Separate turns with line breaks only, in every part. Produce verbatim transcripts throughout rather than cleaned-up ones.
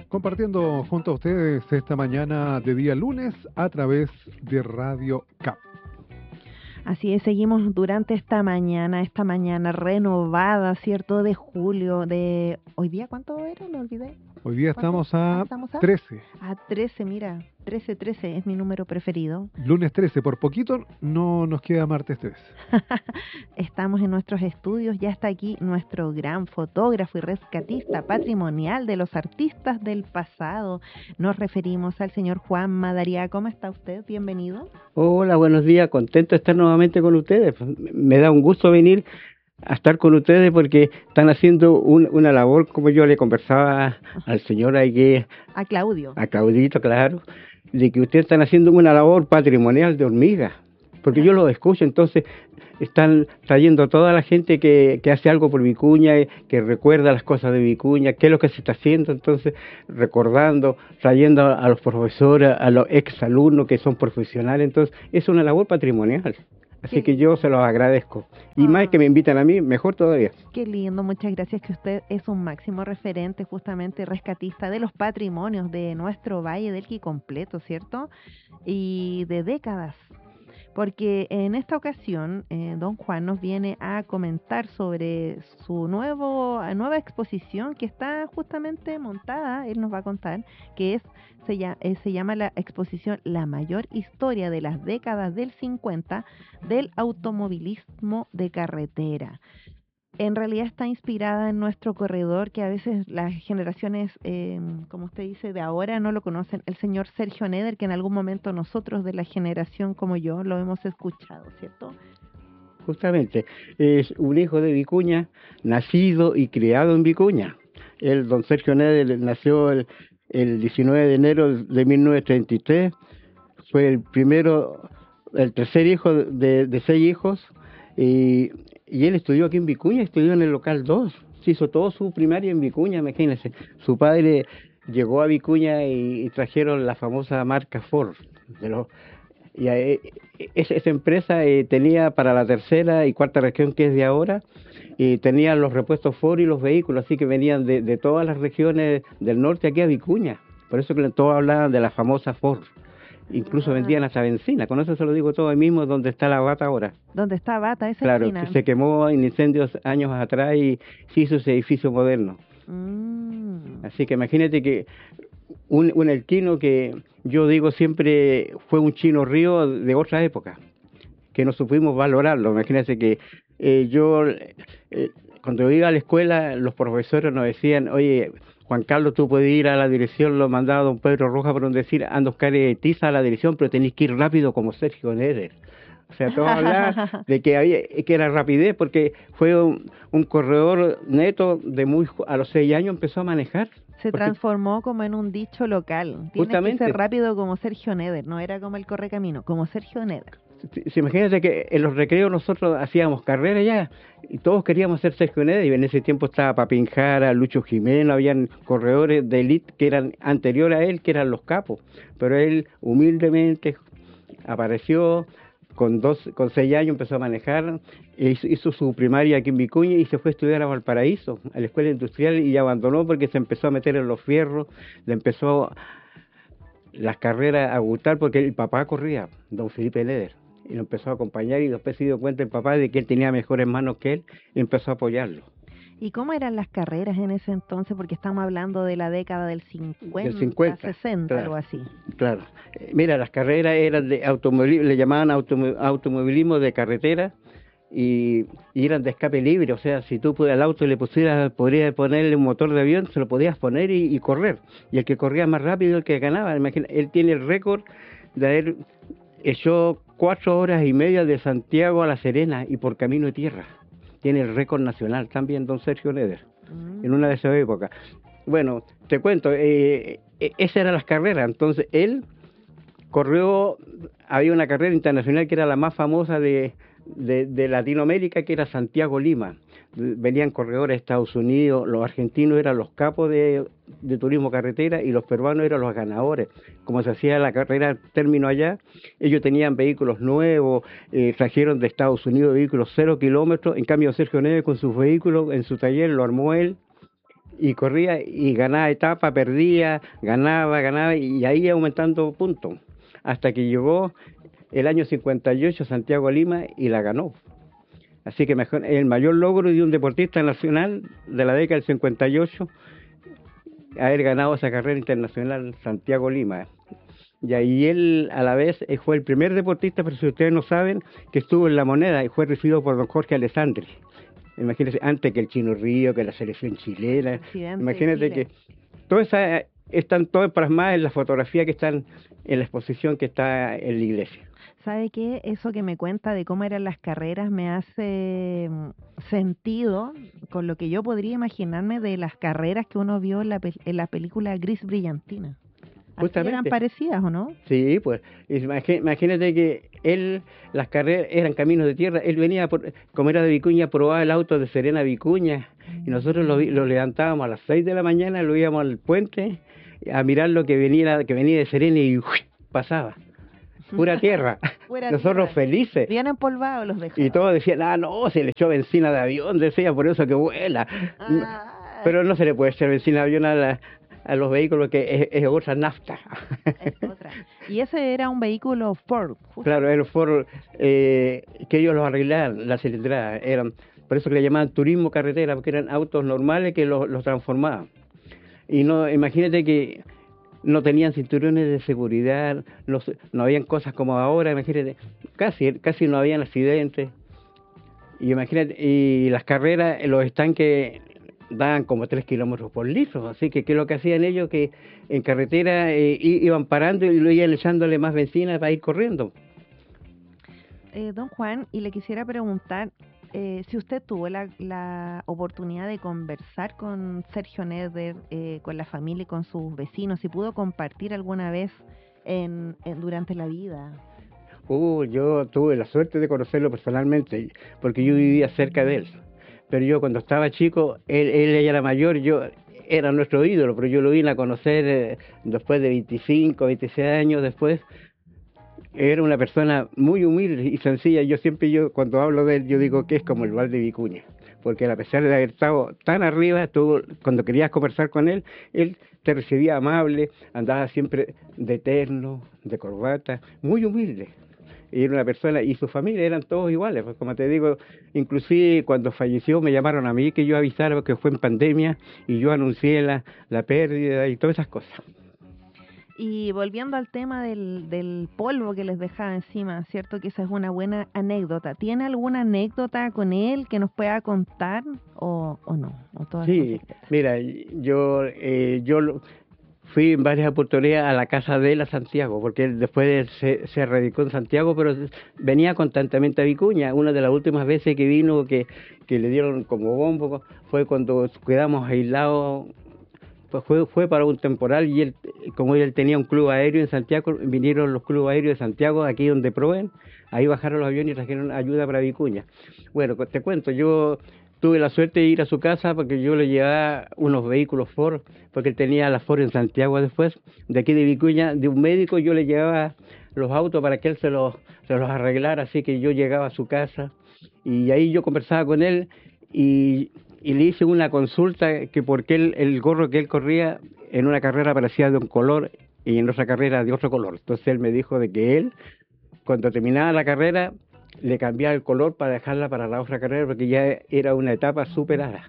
compartiendo junto a ustedes esta mañana de día lunes a través de Radio C A P.
Así es, seguimos durante esta mañana, esta mañana renovada, ¿cierto? De julio, de... ¿Hoy día cuánto era? Lo olvidé.
Hoy día estamos a,
ah, ¿estamos a
trece.
A trece, mira, trece, trece es mi número preferido.
Lunes trece, por poquito no nos queda martes trece.
Estamos en nuestros estudios, ya está aquí nuestro gran fotógrafo y rescatista patrimonial de los artistas del pasado. Nos referimos al señor Juan Madariaga. ¿Cómo está usted? Bienvenido.
Hola, buenos días, contento de estar nuevamente con ustedes. Me da un gusto venir a estar con ustedes porque están haciendo un, una labor, como yo le conversaba al señor ahí,
a Claudio,
a Claudito, claro, de que ustedes están haciendo una labor patrimonial de hormigas, porque yo lo escucho, entonces están trayendo a toda la gente que, que hace algo por Vicuña, que recuerda las cosas de Vicuña, qué es lo que se está haciendo, entonces recordando, trayendo a, a los profesores, a los exalumnos que son profesionales, entonces es una labor patrimonial. Así
Qué
que yo se los agradezco. Y ah. más que me invitan a mí, mejor todavía.
Qué lindo, muchas gracias, que usted es un máximo referente, justamente rescatista de los patrimonios de nuestro Valle del Elqui completo, ¿cierto? Y de décadas. Porque en esta ocasión, eh, don Juan nos viene a comentar sobre su nuevo nueva exposición que está justamente montada, él nos va a contar, que es se, llama, eh, se llama la exposición La mayor historia de las décadas del cincuenta del automovilismo de carretera. En realidad está inspirada en nuestro corredor, que a veces las generaciones, eh, como usted dice, de ahora no lo conocen, el señor Sergio Neder, que en algún momento nosotros de la generación como yo lo hemos escuchado, ¿cierto?
Justamente, es un hijo de Vicuña, nacido y criado en Vicuña. El don Sergio Neder nació el, el diecinueve de enero de mil novecientos treinta y tres, fue el primero, el tercer hijo de, de seis hijos, y... Y él estudió aquí en Vicuña, estudió en el local dos, se hizo todo su primaria en Vicuña, imagínense. Su padre llegó a Vicuña y, y trajeron la famosa marca Ford. De los, y a, e, esa, esa empresa eh, tenía para la tercera y cuarta región, que es de ahora, y tenía los repuestos Ford y los vehículos, así que venían de, de todas las regiones del norte aquí a Vicuña. Por eso que todos hablaban de la famosa Ford. Incluso ah. vendían hasta benzina, con eso se lo digo todo ahí mismo, donde está la Bata ahora.
¿Dónde está Bata? Esa
claro,
esquina.
Que se quemó en incendios años atrás y se hizo ese edificio moderno.
Mm.
Así que imagínate que un, un elquino que yo digo siempre fue un chino río de otra época, que no supimos valorarlo. Imagínate que eh, yo, eh, cuando iba a la escuela, los profesores nos decían, oye, Juan Carlos, tú puedes ir a la dirección, lo mandaba don Pedro Rojas por decir, anda Oscar Tiza a la dirección, pero tenés que ir rápido como Sergio Neder. O sea, todos hablaban de que había que era rapidez, porque fue un, un corredor neto de muy a los seis años empezó a manejar.
Se transformó como en un dicho local. Tiene que ser rápido como Sergio Neder, no era como el correcamino, como Sergio Neder.
Si, imagínate que en los recreos nosotros hacíamos carreras ya y todos queríamos ser Sergio Neder, y en ese tiempo estaba Papín Jara, Lucho Jiménez, habían corredores de élite que eran anteriores a él, que eran los capos, pero él humildemente apareció con dos, con seis años, empezó a manejar, hizo, hizo su primaria aquí en Vicuña y se fue a estudiar a Valparaíso, a la escuela industrial, y abandonó porque se empezó a meter en los fierros, le empezó las carreras a gustar porque el papá corría, don Felipe Neder, y lo empezó a acompañar, y después se dio cuenta el papá de que él tenía mejores manos que él y empezó a apoyarlo.
¿Y cómo eran las carreras en ese entonces? Porque estamos hablando de la década del cincuenta,
del cincuenta
sesenta,
claro,
algo así.
Claro. Mira, las carreras eran de automovilismo, le llamaban autom automovilismo de carretera, y, y eran de escape libre. O sea, si tú al auto le pusieras, podrías ponerle un motor de avión, se lo podías poner y, y correr. Y el que corría más rápido, el que ganaba. Imagina, él tiene el récord de haber hecho cuatro horas y media de Santiago a La Serena y por camino de tierra. Tiene el récord nacional también don Sergio Neder, mm. en una de esas épocas. Bueno, te cuento, eh, esas eran las carreras. Entonces él corrió, había una carrera internacional que era la más famosa de, de, de Latinoamérica, que era Santiago-Lima. Venían corredores de Estados Unidos, los argentinos eran los capos de, de turismo carretera y los peruanos eran los ganadores. Como se hacía la carrera término allá, ellos tenían vehículos nuevos, eh, trajeron de Estados Unidos vehículos cero kilómetros. En cambio Sergio Neder con sus vehículos en su taller lo armó él y corría y ganaba etapa, perdía, ganaba, ganaba y ahí aumentando puntos, hasta que llegó el año cincuenta y ocho Santiago Lima y la ganó. Así que mejor, el mayor logro de un deportista nacional de la década del cincuenta y ocho, haber ganado esa carrera internacional Santiago Lima. Y ahí él a la vez fue el primer deportista, pero si ustedes no saben, que estuvo en La Moneda y fue recibido por don Jorge Alessandri. Imagínense, antes que el Chino Río, que la selección chilena.
Presidente
Imagínate que todas esas están todas plasmadas en la fotografía que están en la exposición que está en la iglesia.
¿Sabe qué? Eso que me cuenta de cómo eran las carreras me hace mm, sentido con lo que yo podría imaginarme de las carreras que uno vio en la, pe- en la película Gris Brillantina. ¿Así
Justamente.
eran parecidas o no?
Sí, pues imagi- imagínate que él, las carreras eran caminos de tierra, él venía, por, como era de Vicuña, probaba el auto de Serena a Vicuña, y nosotros lo, vi- lo levantábamos a las seis de la mañana, lo íbamos al puente a mirar lo que venía, que venía de Serena y ¡uy! Pasaba. Pura tierra.
Pura
Nosotros
tierra.
felices.
Bien empolvados los dejaban.
Y todos decían, ah, no, se le echó benzina de avión, decía, por eso que vuela.
Ah,
Pero no se le puede echar benzina de avión a, la, a los vehículos, que es, es otra nafta.
es otra. Y ese era un vehículo Ford. justo.
Claro, era Ford, eh, que ellos los arreglaban, la cilindrada. Eran, por eso que le llamaban turismo carretera, porque eran autos normales que los, los transformaban. Y no, imagínate que no tenían cinturones de seguridad, no, no habían cosas como ahora, imagínate, casi, casi no habían accidentes. Y imagínate, y las carreras, los estanques daban como tres kilómetros por litro, así que ¿qué es lo que hacían ellos? Que en carretera eh, iban parando y lo iban echándole más benzina para ir corriendo.
Eh, don Juan, y le quisiera preguntar eh, si usted tuvo la, la oportunidad de conversar con Sergio Neder, eh, con la familia y con sus vecinos, si pudo compartir alguna vez en, en- durante la vida.
Uh, yo tuve la suerte de conocerlo personalmente, porque yo vivía cerca de él. Pero yo cuando estaba chico, él, él ya era mayor, yo era nuestro ídolo, pero yo lo vine a conocer eh, después de veinticinco, veintiséis años después. Era una persona muy humilde y sencilla. Yo siempre, yo cuando hablo de él, yo digo que es como el Val de Vicuña, porque a pesar de haber estado tan arriba, tú, cuando querías conversar con él, él te recibía amable, andaba siempre de terno, de corbata, muy humilde. Y era una persona, y su familia eran todos iguales, pues como te digo, inclusive cuando falleció me llamaron a mí que yo avisara porque fue en pandemia y yo anuncié la, la pérdida y todas esas cosas.
Y volviendo al tema del, del polvo que les dejaba encima, ¿cierto? Que esa es una buena anécdota. ¿Tiene alguna anécdota con él que nos pueda contar o, o no? ¿O todas son
Sí,
secretas?
mira, yo eh, yo lo- fui en varias oportunidades a la casa de él a Santiago, porque él después se, se radicó en Santiago, pero venía constantemente a Vicuña. Una de las últimas veces que vino, que, que le dieron como bombo, fue cuando quedamos aislados. Pues fue, fue para un temporal y él, como él tenía un club aéreo en Santiago, vinieron los clubes aéreos de Santiago, aquí donde proveen, ahí bajaron los aviones y trajeron ayuda para Vicuña. Bueno, te cuento, yo tuve la suerte de ir a su casa porque yo le llevaba unos vehículos Ford, porque él tenía la Ford en Santiago después, de aquí de Vicuña, de un médico, yo le llevaba los autos para que él se los, se los arreglara, así que yo llegaba a su casa y ahí yo conversaba con él y... y le hice una consulta que porque él, el gorro que él corría en una carrera parecía de un color y en otra carrera de otro color. Entonces él me dijo de que él, cuando terminaba la carrera, le cambiaba el color para dejarla para la otra carrera porque ya era una etapa superada.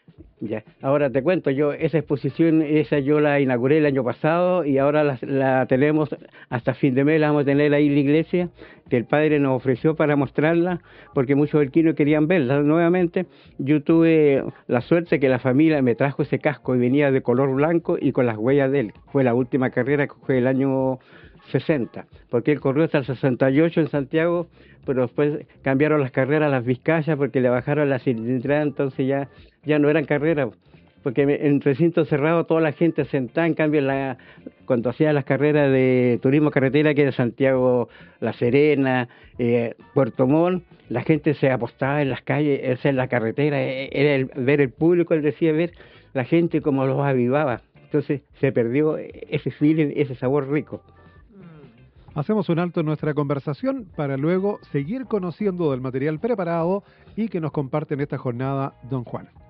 Ya, ahora te cuento, yo esa exposición, esa yo la inauguré el año pasado y ahora la, la tenemos hasta fin de mes, la vamos a tener ahí en la iglesia, que el padre nos ofreció para mostrarla, porque muchos delquinos querían verla nuevamente. Yo tuve la suerte que la familia me trajo ese casco y venía de color blanco y con las huellas de él. Fue la última carrera que fue el año sesenta, porque él corrió hasta el sesenta y ocho en Santiago, pero después cambiaron las carreras a las Vizcayas porque le bajaron la cilindrada, entonces ya, ya no eran carreras, porque en recinto cerrado toda la gente sentada, en cambio la, cuando hacía las carreras de turismo carretera, que era Santiago, La Serena, eh, Puerto Montt, la gente se apostaba en las calles, esa en la carretera, era el, ver el público, él decía ver la gente como los avivaba, entonces se perdió ese feeling, ese sabor rico.
Hacemos un alto en nuestra conversación para luego seguir conociendo del material preparado y que nos comparte en esta jornada don Juan.